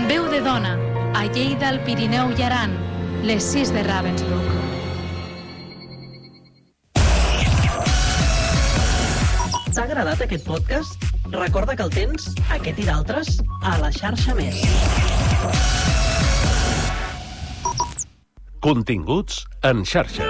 Veu de dona, a Lleida, el Pirineu i Aran, les 6 de Ravensbrück. T'ha agradat aquest podcast? Recorda que el tens, aquest i d'altres, a la xarxa Més. Continguts en xarxa.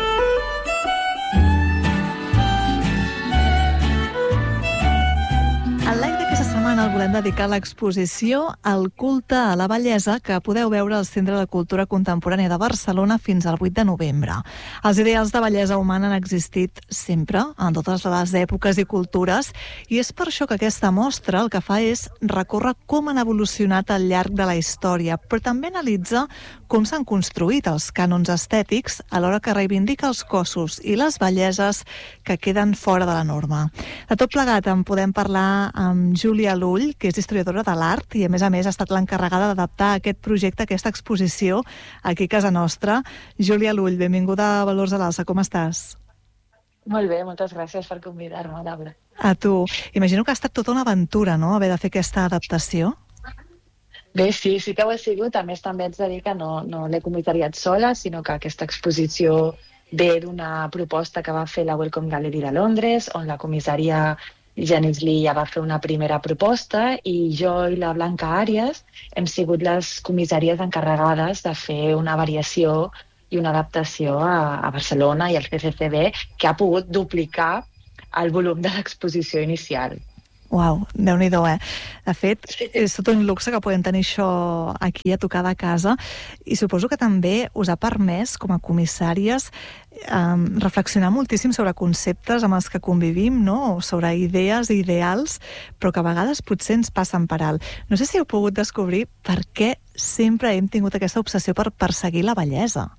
El live d'aquesta setmana el volem dedicar a l'exposició El culte a la bellesa, que podeu veure al Centre de Cultura Contemporània de Barcelona fins al 8 de novembre. Els ideals de bellesa humana han existit sempre, en totes les èpoques i cultures, i és per això que aquesta mostra el que fa és recórrer com han evolucionat al llarg de la història, però també analitza com s'han construït els cànons estètics alhora que reivindica els cossos i les belleses que queden fora de la norma. De tot plegat en podem parlar amb Júlia Lull, que és historiadora de l'art i a més ha estat l'encarregada d'adaptar aquest projecte, aquesta exposició, aquí a casa nostra. Júlia Lull, benvinguda a Valors a l'Alça, com estàs? Molt bé, moltes gràcies per convidar-me, Laura. A tu. Imagino que ha estat tota una aventura, no?, haver de fer aquesta adaptació. Bé, sí que ho ha sigut. A més, també haig de dir que no l'he comissariat sola, sinó que aquesta exposició ve d'una proposta que va fer la Wellcome Gallery de Londres, on la comissària Janice Lee ja va fer una primera proposta i jo i la Blanca Àries hem sigut les comissàries encarregades de fer una variació i una adaptació a Barcelona i al CCCB, que ha pogut duplicar el volum de l'exposició inicial. Uau, Déu-n'hi-do, eh? De fet, és tot un luxe que podem tenir això aquí a tocar de casa i suposo que també us ha permès, com a comissàries, reflexionar moltíssim sobre conceptes amb els que convivim, no?, sobre idees i ideals, però que a vegades potser ens passen per alt. No sé si heu pogut descobrir per què sempre hem tingut aquesta obsessió per perseguir la bellesa.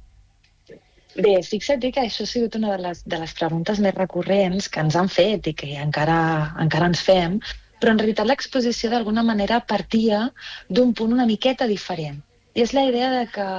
Bé, fixa't que això ha sigut una de les preguntes més recurrents que ens han fet i que encara ens fem, però en realitat l'exposició d'alguna manera partia d'un punt una miqueta diferent. I és la idea de que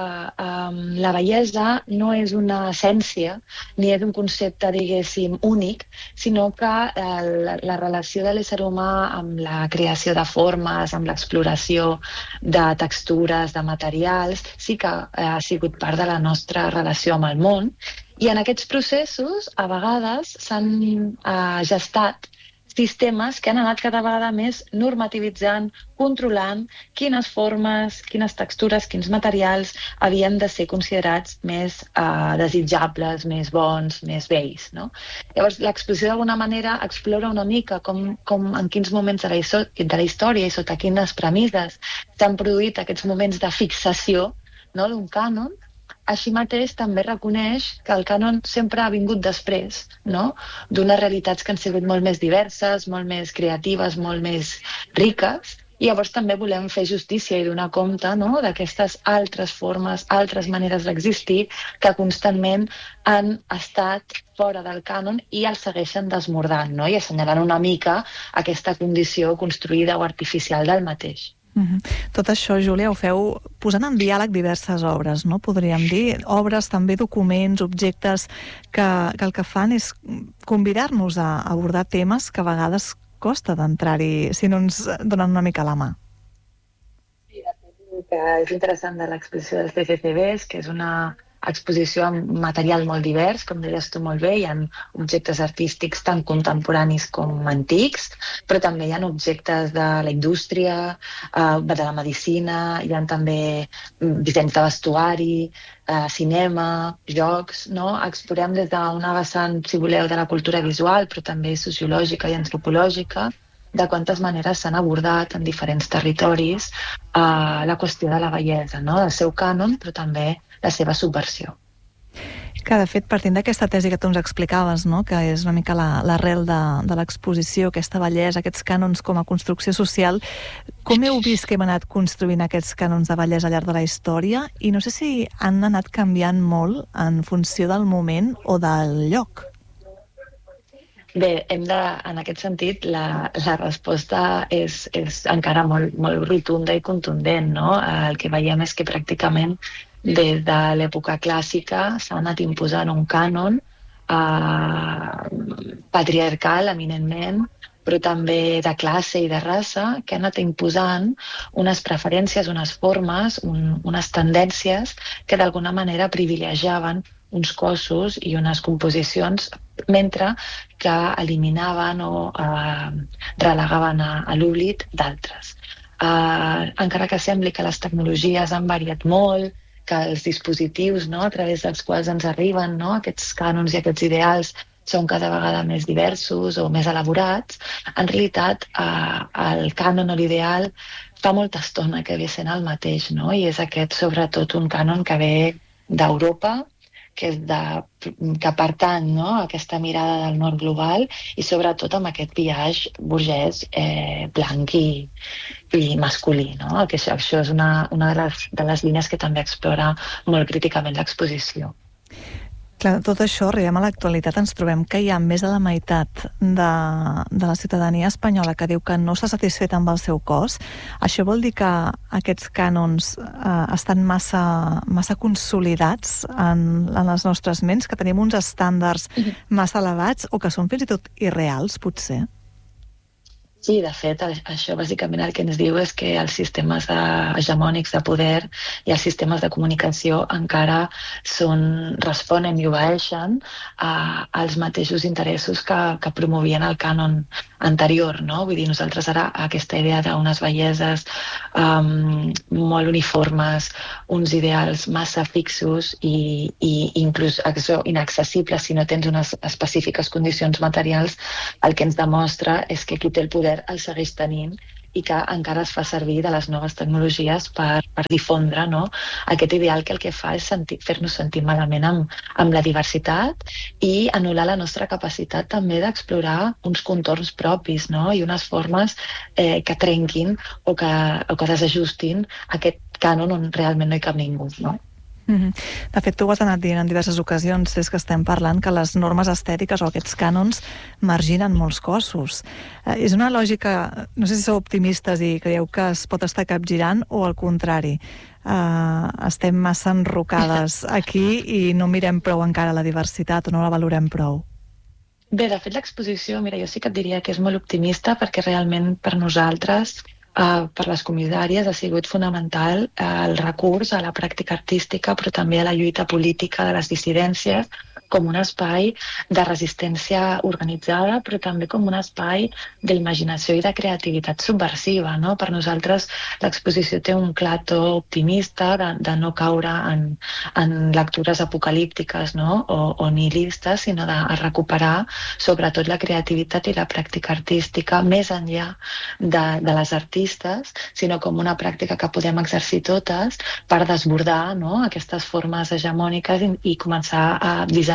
la bellesa no és una essència ni és un concepte, diguéssim, únic, sinó que la relació de l'ésser humà amb la creació de formes, amb l'exploració de textures, de materials, sí que ha sigut part de la nostra relació amb el món. I en aquests processos, a vegades, s'han gestat sistemes que han anat cada vegada més normativitzant, controlant quines formes, quines textures, quins materials havien de ser considerats més desitjables, més bons, més bells, no? Llavors, l'exposició d'alguna manera explora una mica com en quins moments de la història i sota quines premisses s'han produït aquests moments de fixació, no?, d'un cànon. Així mateix també reconeix que el cànon sempre ha vingut després, no?, d'unes realitats que han sigut molt més diverses, molt més creatives, molt més riques, i llavors també volem fer justícia i donar compte, no?, d'aquestes altres formes, altres maneres d'existir que constantment han estat fora del cànon i el segueixen desmordant, no?, i assenyalant una mica aquesta condició construïda o artificial del mateix. Tot això, Júlia, ho feu posant en diàleg diverses obres, no? Podríem dir, obres, també documents, objectes, que el que fan és convidar-nos a abordar temes que a vegades costa d'entrar-hi si no ens donen una mica la mà. Sí, de fet, el que és interessant de l'exposició dels CCCBs, que és una exposició amb material molt divers, com deies tu molt bé, hi ha objectes artístics tant contemporanis com antics, però també hi ha objectes de la indústria, de la medicina, hi ha també dissenys de vestuari, cinema, jocs, no? Explorem des d'una vessant, si voleu, de la cultura visual, però també sociològica i antropològica, de quantes maneres s'han abordat en diferents territoris la qüestió de la bellesa, no?, del seu cànon, però també la seva subversió. Que, de fet, partint d'aquesta tesi que tu ens explicaves, no?, que és una mica l'arrel de l'exposició, aquesta bellesa, aquests cànons com a construcció social, com heu vist que hem anat construint aquests cànons de bellesa al llarg de la història? I no sé si han anat canviant molt en funció del moment o del lloc. Bé, en aquest sentit, la resposta és encara molt, molt rotunda i contundent, no? El que veiem és que pràcticament des de l'època clàssica s'ha anat imposant un cànon patriarcal, eminentment, però també de classe i de raça, que han anat imposant unes preferències, unes formes, unes tendències que d'alguna manera privilegiaven uns cossos i unes composicions, mentre que eliminaven o relegaven a l'oblit d'altres. Encara que sembli que les tecnologies han variat molt, que els dispositius, no, a través dels quals ens arriben, no, aquests cànons i aquests ideals són cada vegada més diversos o més elaborats, en realitat el cànon o l'ideal fa molta estona que ve sent el mateix, no? I és aquest sobretot un cànon que ve d'Europa, que pertany, no, a aquesta mirada del nord global i sobretot amb aquest biaix burgès blanc i masculí. No? Que això és una de les línies que també explora molt críticament l'exposició. Clar, tot això, arribem a l'actualitat, ens trobem que hi ha més de la meitat de la ciutadania espanyola que diu que no està satisfeta amb el seu cos. Això vol dir que aquests cànons estan massa consolidats en les nostres ments, que tenim uns estàndards massa elevats o que són fins i tot irreals, potser? Sí, de fet, això bàsicament el que ens diu és que els sistemes hegemònics de poder i els sistemes de comunicació encara responen i obeeixen als mateixos interessos que promovien el cànon anterior, no? Vull dir, nosaltres ara aquesta idea d'unes belleses molt uniformes, uns ideals massa fixos i inclús inaccessibles si no tens unes específiques condicions materials, el que ens demostra és que qui té el poder el segueix tenint i que encara es fa servir de les noves tecnologies per difondre, no, aquest ideal que el que fa és fer-nos sentir malament amb la diversitat i anul·lar la nostra capacitat també d'explorar uns contorns propis, no, i unes formes que trenquin o que desajustin aquest cànon on realment no hi cap ningú, no? De fet, tu ho has anat dient en diverses ocasions des que estem parlant que les normes estètiques o aquests cànons marginen molts cossos. És una lògica, no sé si sou optimistes i creieu que es pot estar capgirant o al contrari, estem massa enrocades aquí i no mirem prou encara la diversitat o no la valorem prou. Bé, de fet l'exposició, mira, jo sí que et diria que és molt optimista perquè realment per nosaltres per les comissàries ha sigut fonamental el recurs a la pràctica artística però també a la lluita política de les dissidències com un espai de resistència organitzada però també com un espai d'imaginació i de creativitat subversiva, no? Per nosaltres l'exposició té un clar to optimista de no caure en lectures apocalíptiques, no? o nihilistes, sinó de recuperar sobretot la creativitat i la pràctica artística més enllà de les artistes, sinó com una pràctica que podem exercir totes per desbordar, no, aquestes formes hegemòniques i començar a dissenyar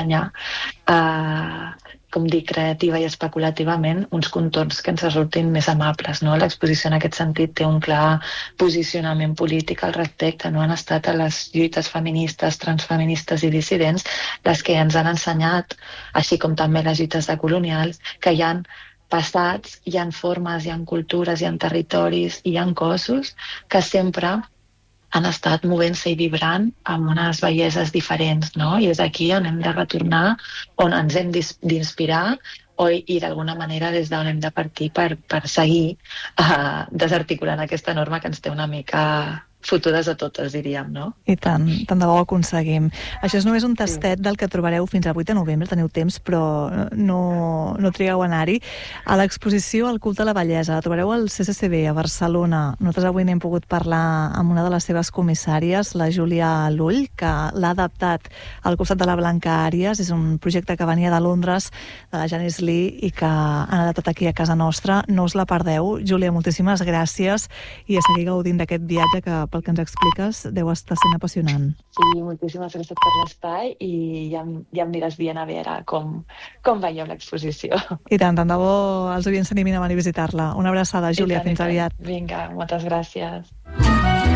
com dic, creativa i especulativament uns contorns que ens resultin més amables, no? L'exposició en aquest sentit té un clar posicionament polític al respecte, no? Han estat a les lluites feministes, transfeministes i dissidents les que ens han ensenyat, així com també les lluites decolonials, que hi ha passats, hi ha formes, hi ha cultures, hi ha territoris, hi ha cossos que sempre han estat movent-se i vibrant amb unes belleses diferents, no? I és aquí on hem de retornar, on ens hem d'inspirar i d'alguna manera des d'on hem de partir per seguir desarticulant aquesta norma que ens té una mica fotudes a totes, diríem, no? I tant de bo ho aconseguim. Això és només un tastet del que trobareu fins al 8 de novembre, teniu temps, però no trigueu a anar-hi. A l'exposició El culte a la bellesa, la trobareu al CCCB, a Barcelona. Nosaltres avui n'hem pogut parlar amb una de les seves comissàries, la Júlia Lull, que l'ha adaptat al costat de la Blanca Àries. És un projecte que venia de Londres, de la Janice Lee, i que han adaptat aquí a casa nostra. No us la perdeu. Júlia, moltíssimes gràcies i a seguir gaudint d'aquest viatge que, pel que ens expliques, deu estar sent apassionant. Sí, moltíssimes gràcies per l'espai i ja em diràs bien a veure com veieu l'exposició. I tant de bo els oients s'animin a venir a visitar-la. Una abraçada, Júlia, fins aviat. Vinga, moltes gràcies.